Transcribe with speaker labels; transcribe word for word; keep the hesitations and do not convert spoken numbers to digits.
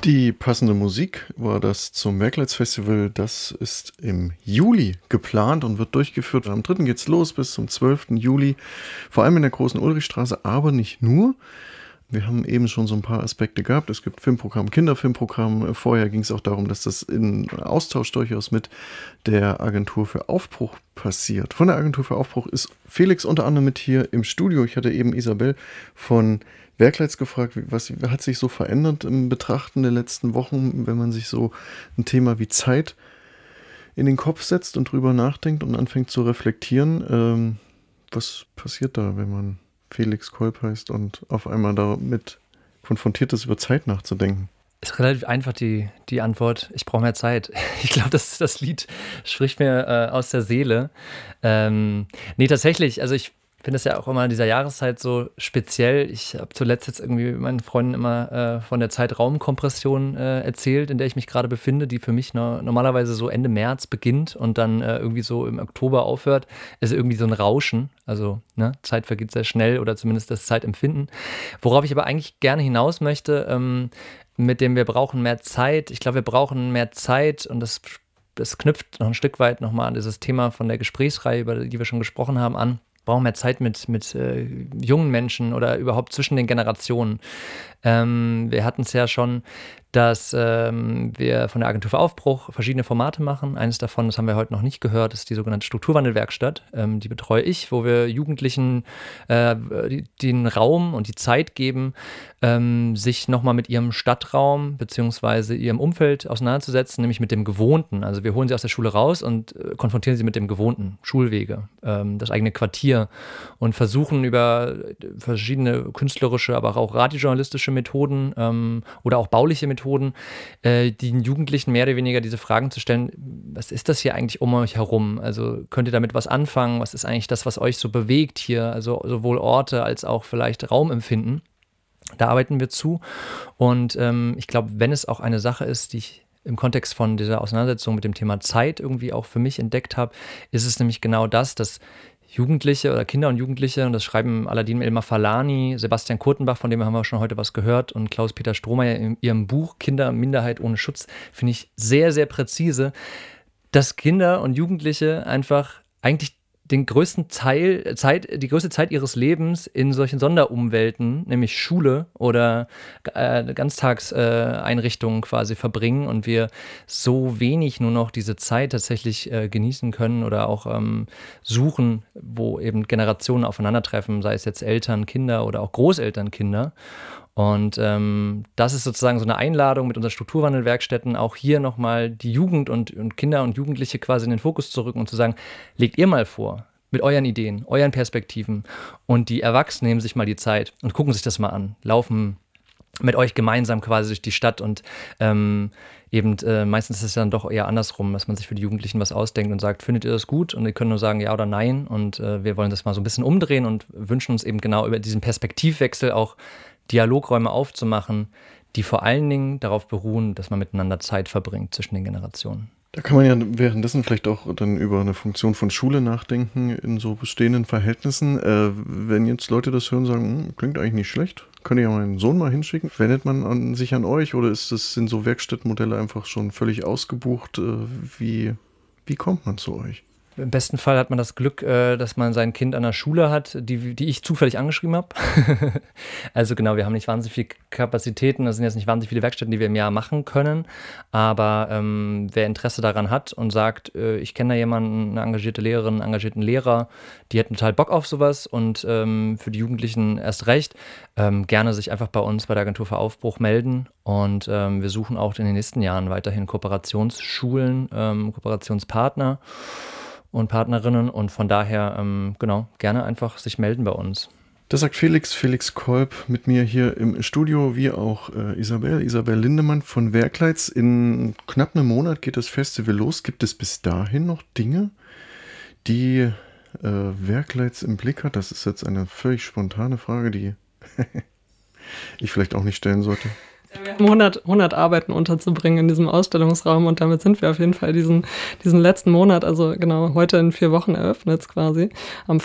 Speaker 1: Die passende Musik war das zum Werkleitz-Festival. Das ist im Juli geplant und wird durchgeführt. Am dritten geht's los bis zum zwölften Juli, vor allem in der Großen Ulrichstraße, aber nicht nur. Wir haben eben schon so ein paar Aspekte gehabt. Es gibt Filmprogramm, Kinderfilmprogramm. Vorher ging es auch darum, dass das in Austausch durchaus mit der Agentur für Aufbruch passiert. Von der Agentur für Aufbruch ist Felix unter anderem mit hier im Studio. Ich hatte eben Isabel von Werkleitz gefragt, was hat sich so verändert im Betrachten der letzten Wochen, wenn man sich so ein Thema wie Zeit in den Kopf setzt und drüber nachdenkt und anfängt zu reflektieren. Ähm, was passiert da, wenn man Felix Kolb heißt und auf einmal damit konfrontiert ist, über Zeit nachzudenken?
Speaker 2: Ist relativ einfach die, die Antwort. Ich brauche mehr Zeit. Ich glaube, das, das Lied spricht mir äh, aus der Seele. Ähm, nee, tatsächlich, also ich finde es ja auch immer in dieser Jahreszeit so speziell. Ich habe zuletzt jetzt irgendwie meinen Freunden immer äh, von der Zeitraumkompression äh, erzählt, in der ich mich gerade befinde, die für mich no- normalerweise so Ende März beginnt und dann äh, irgendwie so im Oktober aufhört. Ist irgendwie so ein Rauschen. Also ne, Zeit vergeht sehr schnell oder zumindest das Zeitempfinden. Worauf ich aber eigentlich gerne hinaus möchte, ähm, mit dem wir brauchen mehr Zeit. Ich glaube, wir brauchen mehr Zeit und das, das knüpft noch ein Stück weit nochmal an dieses Thema von der Gesprächsreihe, über die wir schon gesprochen haben, an. Wir brauchen mehr Zeit mit, mit äh, jungen Menschen oder überhaupt zwischen den Generationen. Ähm, wir hatten es ja schon, dass ähm, wir von der Agentur für Aufbruch verschiedene Formate machen. Eines davon, das haben wir heute noch nicht gehört, ist die sogenannte Strukturwandelwerkstatt. Ähm, die betreue ich, wo wir Jugendlichen äh, die, den Raum und die Zeit geben, ähm, sich nochmal mit ihrem Stadtraum bzw. ihrem Umfeld auseinanderzusetzen, nämlich mit dem Gewohnten. Also wir holen sie aus der Schule raus und äh, konfrontieren sie mit dem Gewohnten, Schulwege, ähm, das eigene Quartier und versuchen über verschiedene künstlerische, aber auch radiojournalistische Methoden ähm, oder auch bauliche Methoden, äh, den Jugendlichen mehr oder weniger diese Fragen zu stellen, was ist das hier eigentlich um euch herum? Also könnt ihr damit was anfangen? Was ist eigentlich das, was euch so bewegt hier? Also sowohl Orte als auch vielleicht Raumempfinden. Da arbeiten wir zu und ähm, ich glaube, wenn es auch eine Sache ist, die ich im Kontext von dieser Auseinandersetzung mit dem Thema Zeit irgendwie auch für mich entdeckt habe, ist es nämlich genau das, dass Jugendliche oder Kinder und Jugendliche, und das schreiben Aladin El-Mafalani, Sebastian Kurtenbach, von dem haben wir schon heute was gehört, und Klaus-Peter Strohmeier in ihrem Buch Kinder, Minderheit ohne Schutz, finde ich sehr, sehr präzise, dass Kinder und Jugendliche einfach eigentlich den größten Teil, Zeit, die größte Zeit ihres Lebens in solchen Sonderumwelten, nämlich Schule oder äh, Ganztagseinrichtungen äh, quasi verbringen und wir so wenig nur noch diese Zeit tatsächlich äh, genießen können oder auch ähm, suchen, wo eben Generationen aufeinandertreffen, sei es jetzt Eltern, Kinder oder auch Großeltern, Kinder. Und ähm, das ist sozusagen so eine Einladung mit unseren Strukturwandelwerkstätten, auch hier nochmal die Jugend und, und Kinder und Jugendliche quasi in den Fokus zu rücken und zu sagen, legt ihr mal vor, mit euren Ideen, euren Perspektiven. Und die Erwachsenen nehmen sich mal die Zeit und gucken sich das mal an, laufen mit euch gemeinsam quasi durch die Stadt und ähm, eben äh, meistens ist es dann doch eher andersrum, dass man sich für die Jugendlichen was ausdenkt und sagt, findet ihr das gut? Und die können nur sagen ja oder nein und äh, wir wollen das mal so ein bisschen umdrehen und wünschen uns eben genau über diesen Perspektivwechsel auch Dialogräume aufzumachen, die vor allen Dingen darauf beruhen, dass man miteinander Zeit verbringt zwischen den Generationen.
Speaker 1: Da kann man ja währenddessen vielleicht auch dann über eine Funktion von Schule nachdenken in so bestehenden Verhältnissen. Äh, wenn jetzt Leute das hören und sagen, hm, klingt eigentlich nicht schlecht, könnt ihr ja meinen Sohn mal hinschicken. Wendet man an, sich an euch oder ist das, sind so Werkstattmodelle einfach schon völlig ausgebucht? Äh, wie, wie kommt man zu euch?
Speaker 2: Im besten Fall hat man das Glück, äh, dass man sein Kind an der Schule hat, die, die ich zufällig angeschrieben habe. Also genau, wir haben nicht wahnsinnig viele Kapazitäten, das sind jetzt nicht wahnsinnig viele Werkstätten, die wir im Jahr machen können, aber ähm, wer Interesse daran hat und sagt, äh, ich kenne da jemanden, eine engagierte Lehrerin, einen engagierten Lehrer, die hätten total Bock auf sowas und ähm, für die Jugendlichen erst recht, ähm, gerne sich einfach bei uns bei der Agentur für Aufbruch melden und ähm, wir suchen auch in den nächsten Jahren weiterhin Kooperationsschulen, ähm, Kooperationspartner und Partnerinnen und von daher, ähm, genau, gerne einfach sich melden bei uns.
Speaker 1: Das sagt Felix, Felix Kolb mit mir hier im Studio, wie auch äh, Isabel, Isabel Lindemann von Werkleitz. In knapp einem Monat geht das Festival los. Gibt es bis dahin noch Dinge, die äh, Werkleitz im Blick hat? Das ist jetzt eine völlig spontane Frage, die ich vielleicht auch nicht stellen sollte.
Speaker 3: Wir haben hundert, hundert Arbeiten unterzubringen in diesem Ausstellungsraum und damit sind wir auf jeden Fall diesen, diesen letzten Monat, also genau heute in vier Wochen eröffnet es quasi, am